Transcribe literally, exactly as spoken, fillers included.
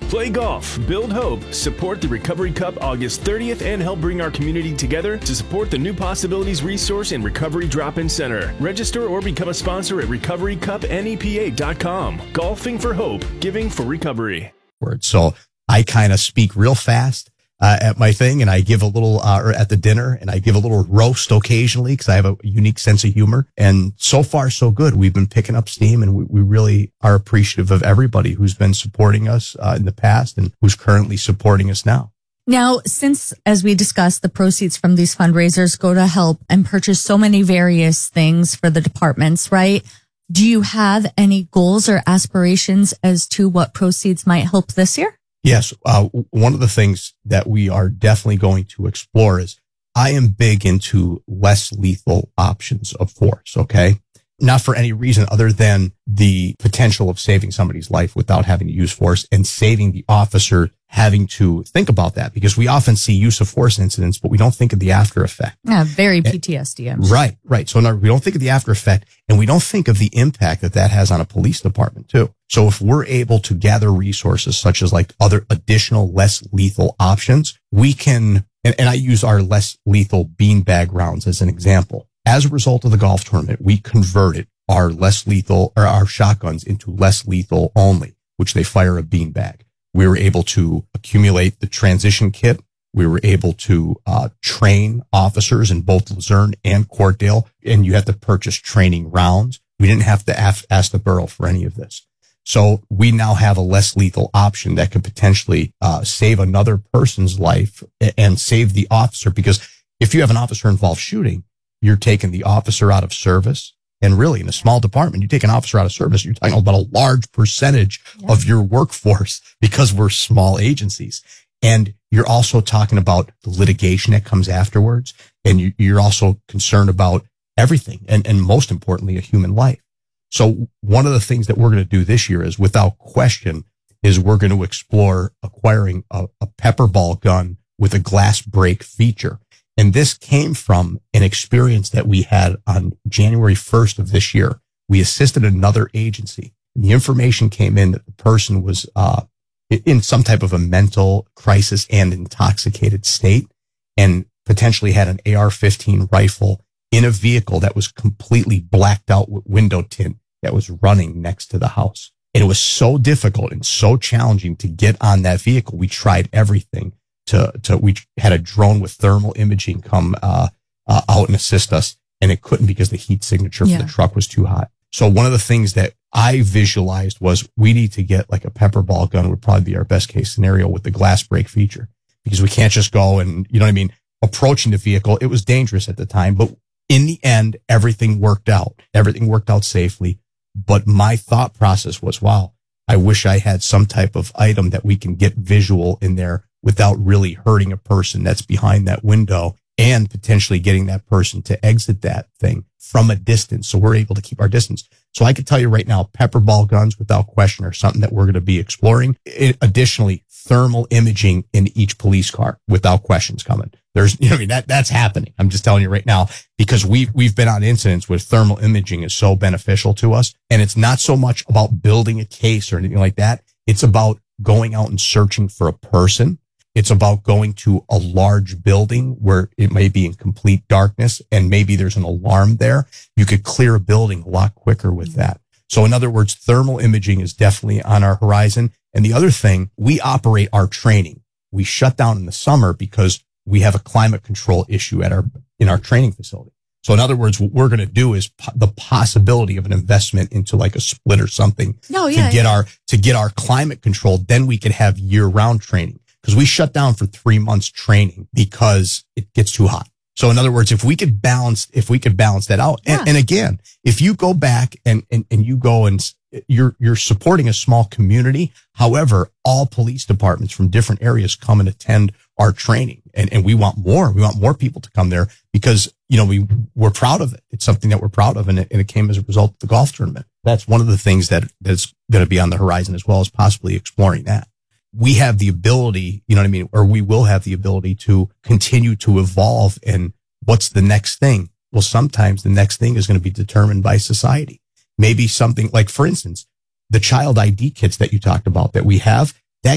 Play golf, build hope, support the Recovery Cup August thirtieth, and help bring our community together to support the New Possibilities Resource and Recovery Drop-In Center. Register or become a sponsor at recovery cup N E P A dot com. Golfing for hope, giving for recovery. So I kind of speak real fast uh, at my thing, and I give a little, uh, or at the dinner, and I give a little roast occasionally because I have a unique sense of humor. And so far, so good. We've been picking up steam, and we, we really are appreciative of everybody who's been supporting us uh, in the past and who's currently supporting us now. Now, since, as we discussed, the proceeds from these fundraisers go to help and purchase so many various things for the departments, right? Do you have any goals or aspirations as to what proceeds might help this year? Yes. Uh, one of the things that we are definitely going to explore is I am big into less lethal options of force. Okay. Not for any reason other than the potential of saving somebody's life without having to use force and saving the officer having to think about that, because we often see use of force incidents, but we don't think of the after effect. Yeah, very P T S D. I'm sure. Right, right. So no, we don't think of the after effect, and we don't think of the impact that that has on a police department too. So if we're able to gather resources such as like other additional less lethal options, we can, and, and I use our less lethal beanbag rounds as an example. As a result of the golf tournament, we converted our less lethal or our shotguns into less lethal only, which they fire a beanbag. We were able to accumulate the transition kit. We were able to uh, train officers in both Luzerne and Courtdale, and you had to purchase training rounds. We didn't have to ask, ask the borough for any of this. So we now have a less lethal option that could potentially uh, save another person's life and save the officer, because if you have an officer involved shooting, you're taking the officer out of service. And really, in a small department, you take an officer out of service, you're talking about a large percentage yeah. of your workforce because we're small agencies. And you're also talking about the litigation that comes afterwards. And you, you're also concerned about everything. And, and most importantly, a human life. So one of the things that we're going to do this year is, without question, is we're going to explore acquiring a, a pepper ball gun with a glass break feature. And this came from an experience that we had on January first of this year. We assisted another agency. The information came in that the person was uh in some type of a mental crisis and intoxicated state, and potentially had an A R fifteen rifle in a vehicle that was completely blacked out with window tint that was running next to the house. And it was so difficult and so challenging to get on that vehicle. We tried everything. To, to, we had a drone with thermal imaging come, uh, uh, out and assist us, and it couldn't because the heat signature yeah. for the truck was too hot. So one of the things that I visualized was we need to get like a pepper ball gun would probably be our best case scenario with the glass break feature, because we can't just go and, you know what I mean, approaching the vehicle. It was dangerous at the time, but in the end, everything worked out. Everything worked out safely. But my thought process was, wow, I wish I had some type of item that we can get visual in there without really hurting a person that's behind that window, and potentially getting that person to exit that thing from a distance. So we're able to keep our distance. So I can tell you right now, pepper ball guns without question are something that we're going to be exploring. It, additionally, thermal imaging in each police car without questions coming. There's, you know, I mean, that, that's happening. I'm just telling you right now, because we've, we've been on incidents where thermal imaging is so beneficial to us. And it's not so much about building a case or anything like that. It's about going out and searching for a person. It's about going to a large building where it may be in complete darkness and maybe there's an alarm there. You could clear a building a lot quicker with that. So in other words, thermal imaging is definitely on our horizon. And the other thing, we operate our training. We shut down in the summer because we have a climate control issue at our, in our training facility. So in other words, what we're going to do is po- the possibility of an investment into like a split or something oh, yeah, to get yeah. our, to get our climate control. Then we could have year round training. Because we shut down for three months training because it gets too hot. So in other words, if we could balance, if we could balance that out. Yeah. And, and again, if you go back and, and, and you go and you're, you're supporting a small community. However, all police departments from different areas come and attend our training. And, and we want more. We want more people to come there because, you know, we, we're proud of it. It's something that we're proud of. And it, and it came as a result of the golf tournament. That's one of the things that that's going to be on the horizon, as well as possibly exploring that. We have the ability, you know what I mean? Or we will have the ability to continue to evolve. And what's the next thing? Well, sometimes the next thing is going to be determined by society. Maybe something like, for instance, the child I D kits that you talked about that we have,